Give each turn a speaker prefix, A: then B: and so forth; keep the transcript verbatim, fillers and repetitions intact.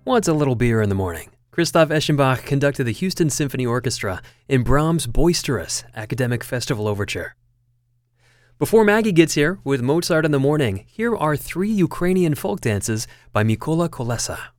A: wants a little beer in the morning. Christoph Eschenbach conducted the Houston Symphony Orchestra in Brahms' boisterous Academic Festival Overture. Before Maggie gets here with Mozart in the Morning, here are three Ukrainian folk dances by Mykola Kolesa.